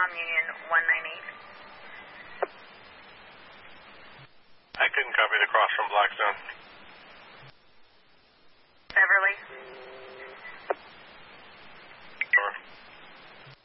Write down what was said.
Tom Union 198. I couldn't copy the cross from Blackstone.